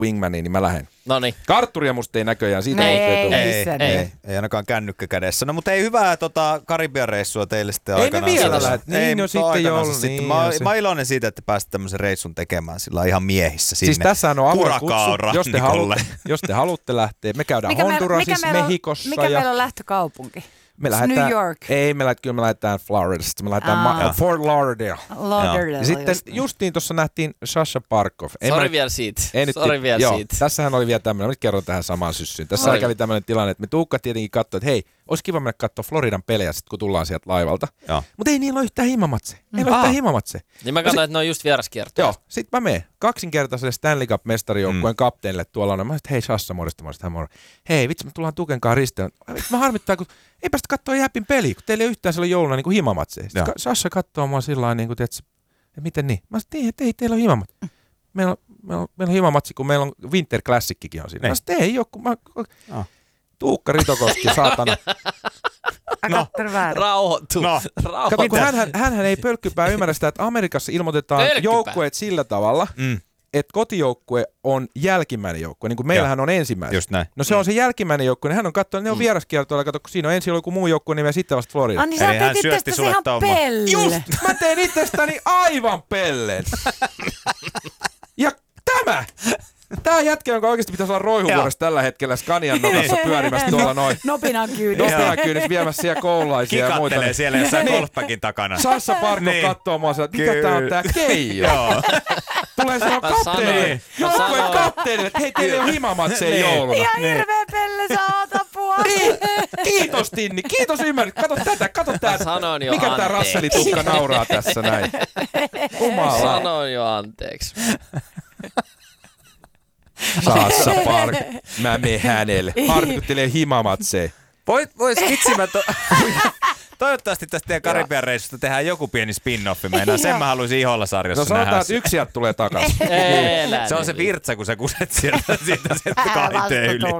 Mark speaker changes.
Speaker 1: wingmaniin, niin mä lähden.
Speaker 2: Noniin.
Speaker 1: Kartturia musta ei näköjään, siitä
Speaker 3: ei ainakaan kännykkä kädessä. No mutta ei hyvää Karibian reissua teille sitten aikanaan.
Speaker 1: Ei me vielä lähdet. Niin jo sitten jo ollut.
Speaker 3: Niin, mä oon iloinen siitä, että pääsit tämmöisen reissun tekemään sillä ihan miehissä sinne.
Speaker 1: Siis tässähän on avoin kutsu, jos te haluatte lähteä. Me käydään Hondurasissa, Mehikossa.
Speaker 4: Mikä meillä on lähtökaupunki?
Speaker 1: New
Speaker 4: York.
Speaker 1: Ei, kyllä me lähdetään Floridasta. Me lähdetään Fort Lauderdale. Ja sitten justiin tuossa nähtiin Sasha Barkov.
Speaker 2: Sori vielä siitä.
Speaker 1: Tässähän oli vielä tämmöinen, nyt kerron tähän samaan syssyyn. Tässä kävi tämmöinen tilanne, että me Tuukka tietenkin katsoi, että hei, olisi kiva mennä katsoa Floridan pelejä sitten, kun tullaan sieltä laivalta. Mutta ei niillä ole yhtään himamatse.
Speaker 2: Niin mä katsoin, että ne on just vieraskiertoja.
Speaker 1: Joo, sit mä menen kaksinkertaiselle Stanley Cup-mestarijoukkueen kapteenille tuolla. Mä sanoin, että hei Sassa, morjesta. Hei, vitsi, me tullaan Tukenkaan risteen. Mä harmittaa, kun ei päästä katsoa Jäpin peliä, kun teillä ei ole yhtään silloin jouluna niin kuin himamatseja. Sassa katsoo mua sillä lailla, niin että miten niin? Mä sanoin, että ei teillä ole himamatse. Meillä on himamatsi, kun meillä on Winter Classickikin on siinä. Mä sanoin, että ei ole, kun mä... Tuukka Ritokoski, saatana.
Speaker 2: Rauhoittu.
Speaker 1: Kato, kun hänhän ei pölkkypää ymmärrä sitä, että Amerikassa ilmoitetaan joukkueet sillä tavalla, että kotijoukkue on jälkimmäinen joukkue, niin kuin meillähän on ensimmäinen.
Speaker 3: Just näin.
Speaker 1: No se on se jälkimmäinen joukkue, niin hän on katsonut, ne on vieraskiertoilla, kato, kun siinä on ensin joku muu joukkue, niin sitten vasta Florida.
Speaker 4: Niin sä teet itsestäsi ihan pelle.
Speaker 1: Just, mä teen itsestäni aivan pelleen. Ja Tää jätkä, jonka oikeasti pitäisi olla roihuvuorossa tällä hetkellä Scanian nokassa pyörimässä tuolla noin.
Speaker 4: Nopinan
Speaker 1: kyydissä viemässä siellä koululaisia ja muita.
Speaker 3: Kikattelee siellä jossain golfpakin takana.
Speaker 1: Sassa Barkov kattoo mua sieltä, mikä tää on tää Keijo. Tulee sanoa kapteenille. Joukkueen kapteenille, että hei, teillä ei ole himamatseja jouluna.
Speaker 4: Ihan hirveä pelle, saa apua.
Speaker 1: Kiitos Tinni, kiitos ymmärrys. Kato tätä. Mikä tää Rasseli-tukka nauraa tässä näin.
Speaker 2: Sanoin jo anteeksi.
Speaker 1: Sassa Park. Mä menen hänelle. Harmikuttelee himamatseja.
Speaker 3: Vois kitsimä toivottavasti tästä teidän Karibian reissusta tehdään joku pieni spin-offi. Sen mä haluaisin Iholla-sarjassa nähdä.
Speaker 1: No sanotaan, että yksi sieltä tulee takaisin.
Speaker 3: Se on se virtsa, kun sä kuset siitä kaiteen yli.